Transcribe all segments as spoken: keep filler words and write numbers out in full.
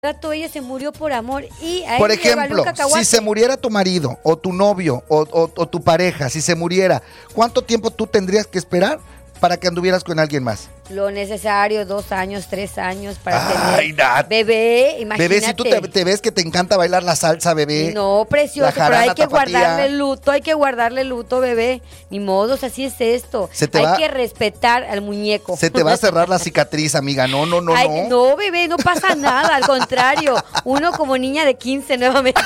rato ella se murió por amor y a Por él le valió ejemplo, cacahuate. si se muriera tu marido o tu novio o, o, o tu pareja, si se muriera, ¿cuánto tiempo tú tendrías que esperar para que anduvieras con alguien más? Lo necesario, dos años, tres años para Ay, tener Nat. bebé, imagínate. Bebé, si tú te, te ves que te encanta bailar la salsa, bebé. No, precioso, La pero jarana hay que tapatía. guardarle luto, hay que guardarle luto, bebé. Ni modos, así es esto. Se te hay va- que respetar al muñeco. Se te va a cerrar la cicatriz, amiga. No, no, no, Ay, no. no, bebé, no pasa nada, al contrario. Uno como niña de quince nuevamente.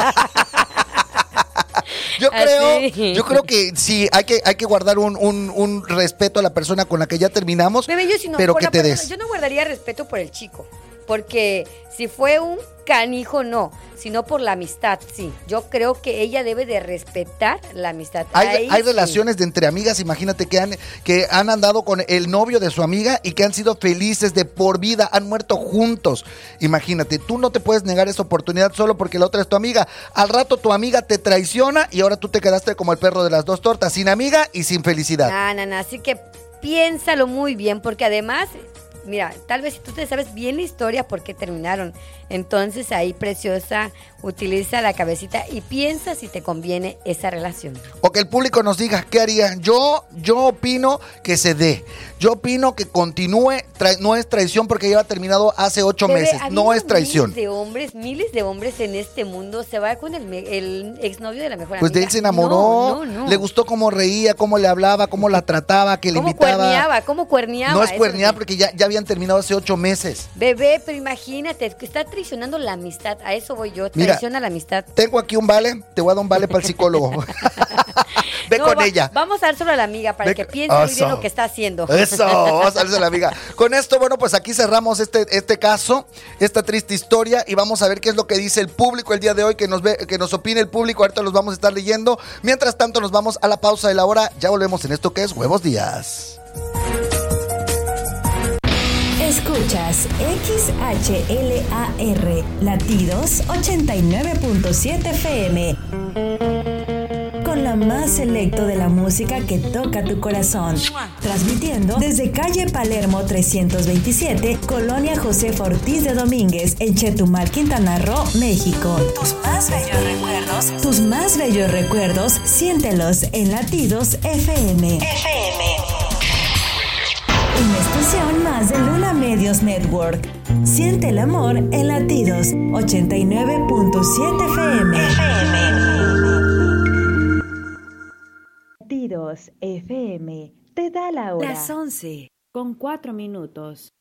Yo creo, Así. yo creo que sí, hay que, hay que guardar un, un, un respeto a la persona con la que ya terminamos, Bebé, yo si no, pero por que la te persona- des. Yo no guardaría respeto por el chico, porque si fue un canijo, no, sino por la amistad, sí. Yo creo que ella debe de respetar la amistad. Hay, Ahí hay sí. relaciones de entre amigas, imagínate que han, que han andado con el novio de su amiga y que han sido felices de por vida, han muerto juntos. Imagínate, tú no te puedes negar esa oportunidad solo porque la otra es tu amiga. Al rato tu amiga te traiciona y ahora tú te quedaste como el perro de las dos tortas, sin amiga y sin felicidad. No, no, no, así que piénsalo muy bien, porque además, mira, tal vez si tú te sabes bien la historia por qué terminaron, entonces ahí, preciosa, utiliza la cabecita y piensa si te conviene esa relación. O que el público nos diga qué haría. Yo, yo opino que se dé. Yo opino que continúe. Tra- no es traición porque lleva terminado hace ocho Bebé, meses. ha No habido es traición. Miles de hombres, miles de hombres en este mundo. Se va con el, me- el exnovio de la mejor Pues de amiga. él se enamoró. No, no, no. Le gustó cómo reía, cómo le hablaba, cómo la trataba, que le ¿Cómo invitaba. cuerneaba? ¿Cómo cuerneaba? No es Eso cuernear sí. porque ya, ya habían terminado hace ocho meses. Bebé, pero imagínate, que está traicionando la amistad. A eso voy yo, Mira, traiciona la amistad. Tengo aquí un vale, te voy a dar un vale para el psicólogo. Ve No, con va- ella. Vamos a dárselo a la amiga para Ve que con- piense muy bien Eso. lo que está haciendo. Eso, vamos a darse a la amiga. Con esto, bueno, pues aquí cerramos este, este caso, esta triste historia, y vamos a ver qué es lo que dice el público el día de hoy, que nos ve, que nos opine el público. Ahorita los vamos a estar leyendo. Mientras tanto, nos vamos a la pausa de la hora. Ya volvemos en esto que es Huevos Días. Escuchas X H L A R Latidos ochenta y nueve punto siete F M. Con lo más selecto de la música que toca tu corazón. Transmitiendo desde calle Palermo trescientos veintisiete, Colonia Josefa Ortiz de Domínguez, en Chetumal, Quintana Roo, México. Tus más bellos recuerdos, tus más bellos recuerdos, siéntelos en Latidos F M. F M. Una estación más de Luna Medios Network. Siente el amor en Latidos ochenta y nueve punto siete F M. F M. Latidos F M te da la hora. Las once con cuatro minutos.